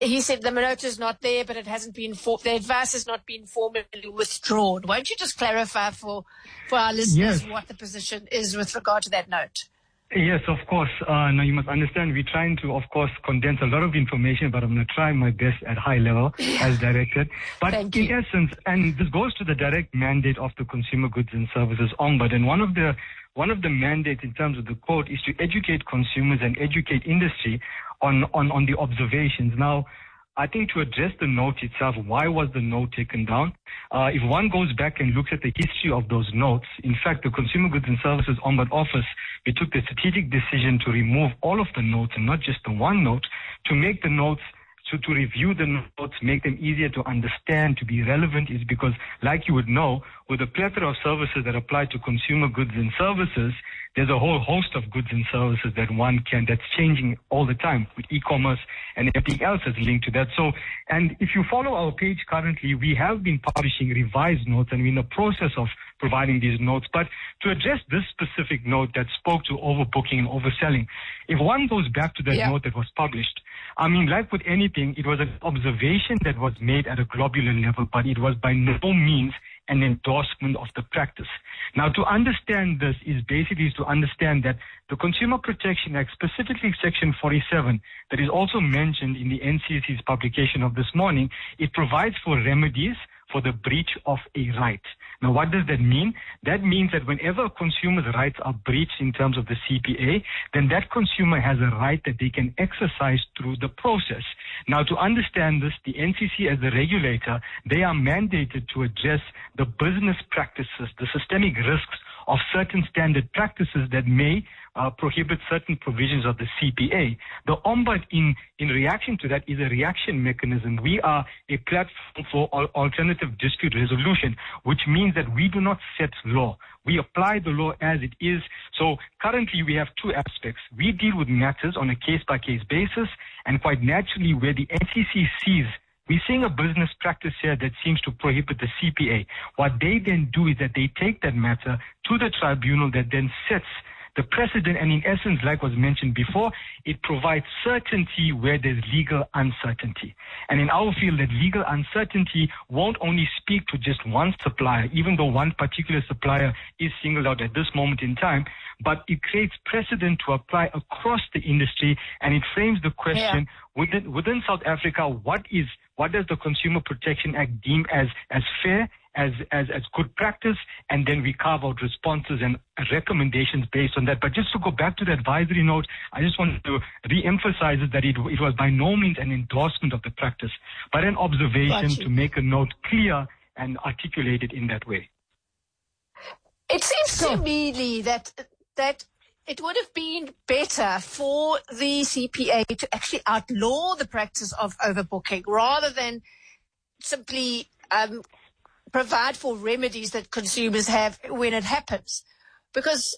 he said the note is not there, but it hasn't been the advice has not been formally withdrawn. Won't you just clarify for our listeners what the position is with regard to that note? Yes, of course. Now you must understand we're trying to, of course, condense a lot of information, but I'm going to try my best at high level as directed. But in essence, and this goes to the direct mandate of the Consumer Goods and Services Ombud, and one of the mandates in terms of the code is to educate consumers and educate industry on the observations. Now, I think to address the note itself, why was the note taken down? If one goes back and looks at the history of those notes, in fact, the Consumer Goods and Services Ombud Office, we took the strategic decision to remove all of the notes and not just the one note, to make the notes, to review the notes, make them easier to understand, to be relevant, is because, like you would know, with a plethora of services that apply to consumer goods and services, there's a whole host of goods and services that's changing all the time with e-commerce and everything else that's linked to that. So, and if you follow our page currently, we have been publishing revised notes and we're in the process of providing these notes. But to address this specific note that spoke to overbooking and overselling, if one goes back to that note that was published, I mean, like with anything, it was an observation that was made at a globular level, but it was by no means an endorsement of the practice. Now, to understand this is basically to understand that the Consumer Protection Act, specifically Section 47, that is also mentioned in the NCC's publication of this morning, it provides for remedies for the breach of a right. Now, what does that mean? That means that whenever a consumer's rights are breached in terms of the CPA, then that consumer has a right that they can exercise through the process. Now, to understand this, the NCC as the regulator, they are mandated to address the business practices, the systemic risks of certain standard practices that may prohibit certain provisions of the CPA. The Ombud, in reaction to that, is a reaction mechanism. We are a platform for alternative dispute resolution, which means that we do not set law. We apply the law as it is. So currently we have two aspects. We deal with matters on a case-by-case basis, and quite naturally where the NCC sees we're seeing a business practice here that seems to prohibit the CPA. What they then do is that they take that matter to the tribunal that then sets the precedent, and in essence, like was mentioned before, it provides certainty where there's legal uncertainty. And in our field, that legal uncertainty won't only speak to just one supplier, even though one particular supplier is singled out at this moment in time, but it creates precedent to apply across the industry, and it frames the question within South Africa, what does the Consumer Protection Act deem as fair, as good practice, and then we carve out responses and recommendations based on that. But just to go back to the advisory note, I just wanted to re-emphasize that it was by no means an endorsement of the practice, but an observation to make a note clear and articulate it in that way. It seems to me, Lee, that it would have been better for the CPA to actually outlaw the practice of overbooking rather than simply provide for remedies that consumers have when it happens. Because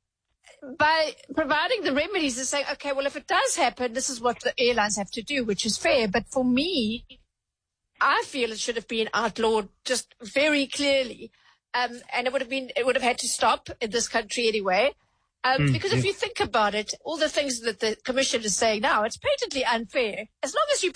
by providing the remedies, they're saying, okay, well, if it does happen, this is what the airlines have to do, which is fair. But for me, I feel it should have been outlawed just very clearly. And it would have had to stop in this country anyway. Because if you think about it, all the things that the Commission is saying now, it's patently unfair. As long as you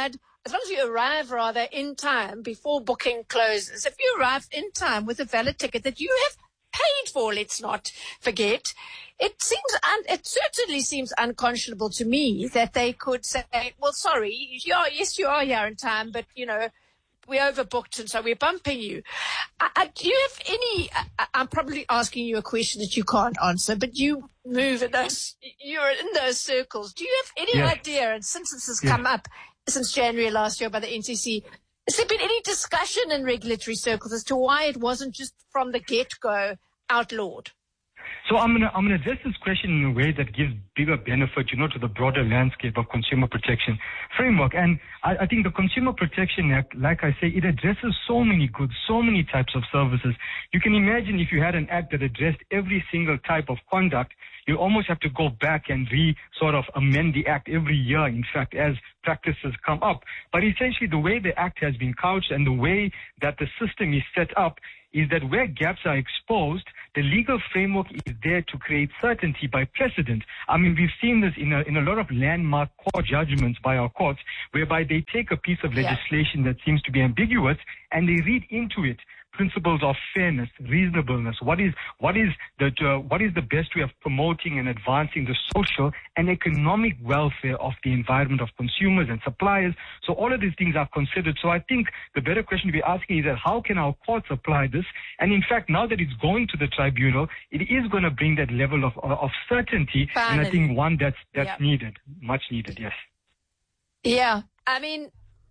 arrive in time before booking closes, if you arrive in time with a valid ticket that you have paid for, let's not forget, it certainly seems unconscionable to me that they could say, well, sorry, you are here in time, but, we overbooked and so we're bumping you. Do you have any, I'm probably asking you a question that you can't answer, but you you're in those circles. Do you have any idea, and since this has come up since January last year by the NCC, has there been any discussion in regulatory circles as to why it wasn't just from the get-go outlawed? So I'm gonna address this question in a way that gives bigger benefit, to the broader landscape of consumer protection framework. And I think the Consumer Protection Act, like I say, it addresses so many goods, so many types of services. You can imagine if you had an act that addressed every single type of conduct, you almost have to go back and amend the act every year, in fact, as practices come up. But essentially, the way the act has been couched and the way that the system is set up, is that where gaps are exposed, the legal framework is there to create certainty by precedent. I mean, we've seen this in a lot of landmark court judgments by our courts, whereby they take a piece of legislation that seems to be ambiguous and they read into it principles of fairness, reasonableness. What is the best way of promoting and advancing the social and economic welfare of the environment of consumers and suppliers? So all of these things are considered. So I think the better question to be asking is that how can our courts apply this? And in fact, now that it's going to the tribunal, it is going to bring that level of certainty. Finally. And I think one that's needed, much needed. Yes. Yeah. I mean,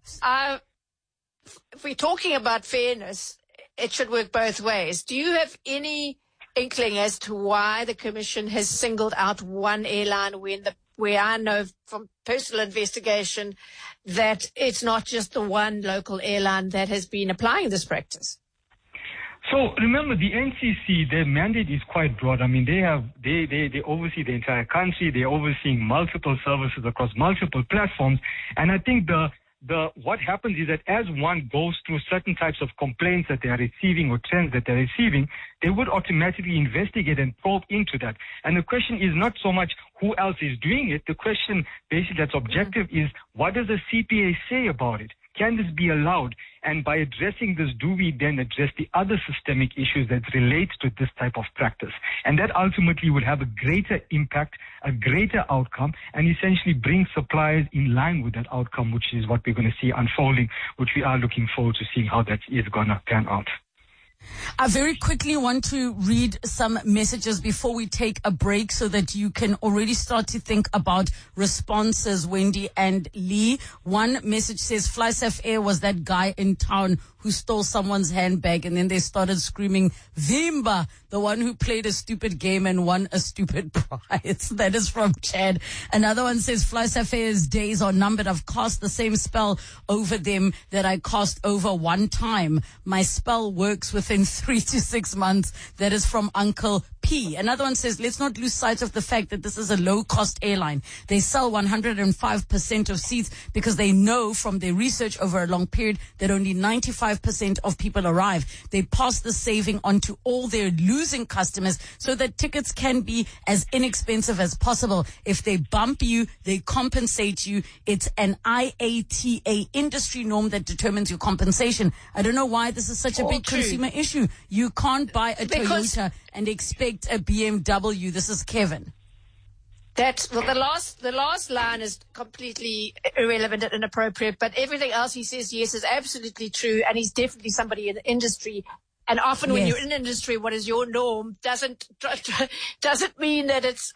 if we're talking about fairness, it should work both ways. Do you have any inkling as to why the Commission has singled out one airline where I know from personal investigation that it's not just the one local airline that has been applying this practice? So remember, the NCC, their mandate is quite broad. I mean, they oversee the entire country. They're overseeing multiple services across multiple platforms. And I think what happens is that as one goes through certain types of complaints that they are receiving or trends that they're receiving, they would automatically investigate and probe into that. And the question is not so much who else is doing it. The question basically that's objective is what does the CPA say about it? Can this be allowed? And by addressing this, do we then address the other systemic issues that relate to this type of practice? And that ultimately would have a greater impact, a greater outcome, and essentially bring suppliers in line with that outcome, which is what we're going to see unfolding, which we are looking forward to seeing how that is going to pan out. I very quickly want to read some messages before we take a break so that you can already start to think about responses, Wendy and Lee. One message says, FlySafe Air was that guy in town who stole someone's handbag, and then they started screaming, Vimba, the one who played a stupid game and won a stupid prize. That is from Chad. Another one says, FlySafe Air's days are numbered. I've cast the same spell over them that I cast over one time. My spell works within 3 to 6 months. That is from Uncle P. Another one says, let's not lose sight of the fact that this is a low-cost airline. They sell 105% of seats because they know from their research over a long period that only 95% of people arrive. They pass the saving on to all their losing customers so that tickets can be as inexpensive as possible. If they bump you, they compensate you. It's an IATA industry norm that determines your compensation. I don't know why this is such a big consumer issue. You can't buy a Toyota and expect a BMW. This is Kevin. The last line is completely irrelevant and inappropriate, but everything else he says, yes, is absolutely true, and he's definitely somebody in the industry. And often when you're in an industry, what is your norm doesn't mean that it's,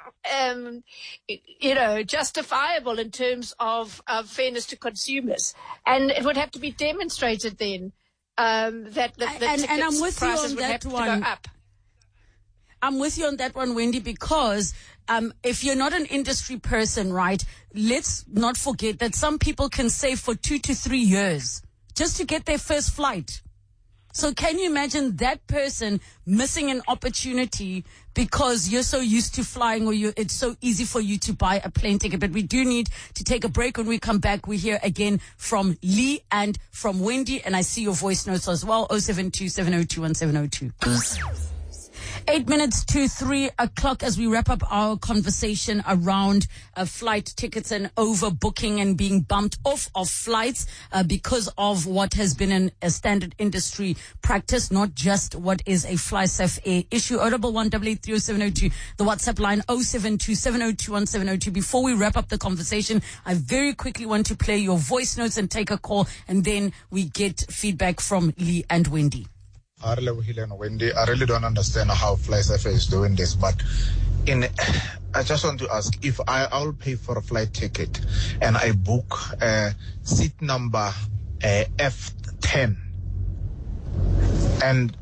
justifiable in terms of fairness to consumers. And it would have to be demonstrated then that and I'm with you on that one. I'm with you on that one, Wendy, because if you're not an industry person, right, let's not forget that some people can save for 2 to 3 years just to get their first flight. So can you imagine that person missing an opportunity because you're so used to flying or it's so easy for you to buy a plane ticket? But we do need to take a break. When we come back, we hear again from Lee and from Wendy. And I see your voice notes as well, 072-702-1702. 8 minutes to 3 o'clock as we wrap up our conversation around flight tickets and overbooking and being bumped off of flights because of what has been a standard industry practice, not just what is a FlySafe Air issue. 011-883-0702, the WhatsApp line 072-702-1702. Before we wrap up the conversation, I very quickly want to play your voice notes and take a call, and then we get feedback from Lee and Wendy. Wendy, I really don't understand how FlySafe is doing this, but I just want to ask if I'll pay for a flight ticket and I book seat number F10 and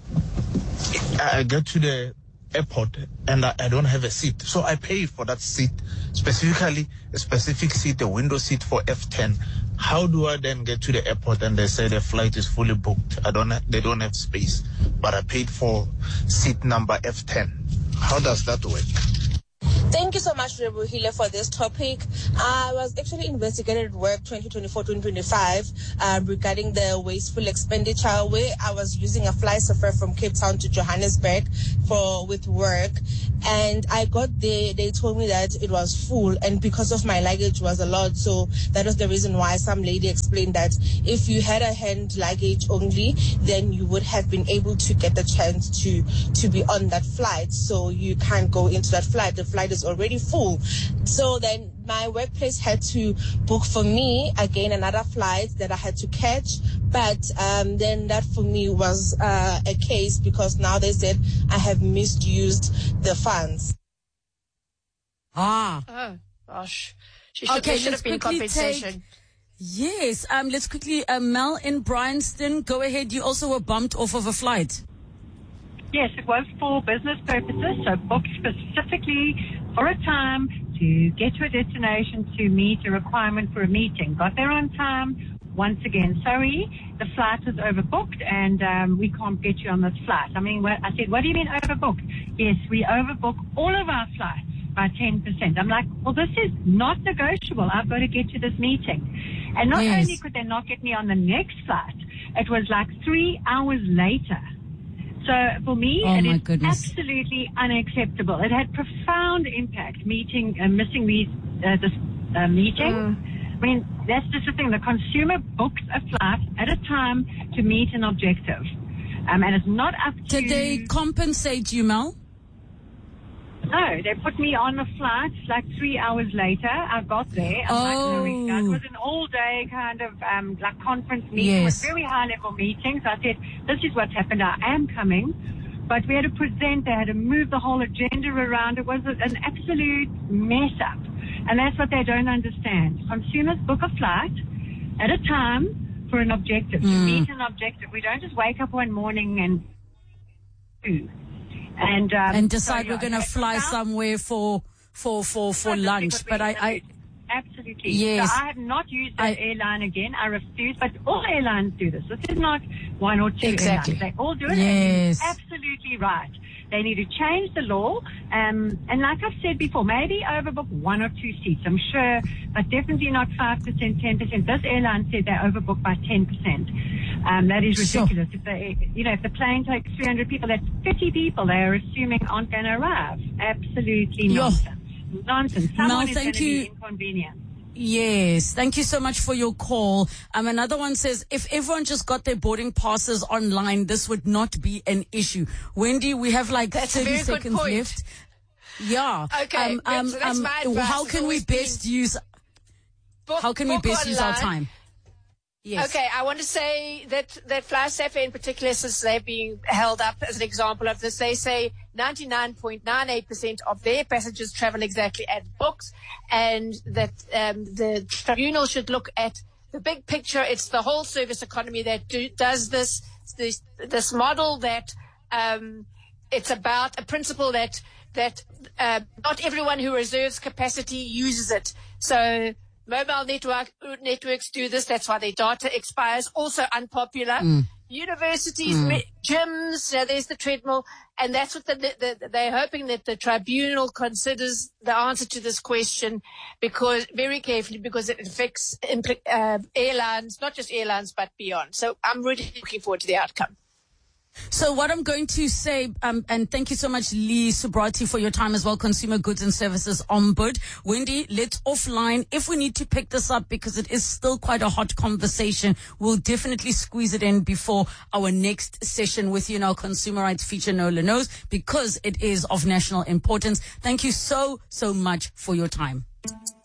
I get to the airport and I don't have a seat, so I pay for that seat, specifically a specific seat, a window seat for F10. How do I then get to the airport and they say the flight is fully booked? They don't have space, but I paid for seat number F10. How does that work? Thank you so much, Rebuhile, for this topic. I was actually investigated at work 2024-2025 regarding the wasteful expenditure, where I was using a fly surfer from Cape Town to Johannesburg with work. And I got there, they told me that it was full, and because of my luggage was a lot, so that was the reason why some lady explained that if you had a hand luggage only, then you would have been able to get the chance to be on that flight. So you can't go into that flight. The flight is already full. So then my workplace had to book for me again another flight that I had to catch. But then that for me was a case, because now they said I have misused the funds. Ah. Oh, gosh. Should have been compensation. Yes. Let's quickly, Mel in Bryanston, go ahead. You also were bumped off of a flight. Yes, it was for business purposes, so booked specifically for a time to get to a destination to meet a requirement for a meeting. Got there on time. Once again, sorry, the flight was overbooked and we can't get you on this flight. I mean, I said, what do you mean overbooked? Yes, we overbook all of our flights by 10%. I'm like, well, this is not negotiable. I've got to get to this meeting. And not only could they not get me on the next flight, it was like 3 hours later. So for me, it is absolutely unacceptable. It had profound impact missing this meeting. I mean, that's just the thing. The consumer books a flight at a time to meet an objective. And it's not up to... Did they compensate you, Mel? No, they put me on a flight like 3 hours later. I got there. It was an all-day kind of like conference meeting with very high-level meetings. I said, this is what's happened. I am coming. But we had to present. They had to move the whole agenda around. It was an absolute mess-up. And that's what they don't understand. Consumers book a flight at a time for an objective, to meet an objective. We don't just wake up one morning and decide we're going to fly somewhere for lunch. But I absolutely. Yes. So I have not used that airline again. I refuse. But all airlines do this. This is not one or two airlines. They all do it. Yes. And absolutely right. They need to change the law. And like I've said before, maybe overbook 1 or 2 seats, I'm sure, but definitely not 5%, 10%. This airline said they overbooked by 10%. That is ridiculous. If the plane takes 300 people, that's 50 people they are assuming aren't going to arrive. Absolutely nonsense. Nonsense. Someone is going to be inconvenienced. Yes. Thank you so much for your call. Another one says, if everyone just got their boarding passes online, this would not be an issue. Wendy, we have like 30 seconds left. Yeah. Okay. So that's my advice. How can we best use our time? Yes. Okay, I want to say that FlySafair in particular, since they're being held up as an example of this, they say 99.98% of their passengers travel exactly as booked, and that the tribunal should look at the big picture. It's the whole service economy that does this model that it's about a principle that not everyone who reserves capacity uses it. So mobile networks do this. That's why their data expires. Also unpopular. Universities, gyms, there's the treadmill. And that's what they're hoping that the tribunal considers the answer to this question very carefully, because it affects airlines, not just airlines, but beyond. So I'm really looking forward to the outcome. So what I'm going to say, and thank you so much, Lee Subrati, for your time as well, Consumer Goods and Services Ombudsman. Wendy, let's offline. If we need to pick this up, because it is still quite a hot conversation, we'll definitely squeeze it in before our next session with you in our consumer rights feature, Nola Knows, because it is of national importance. Thank you so much for your time.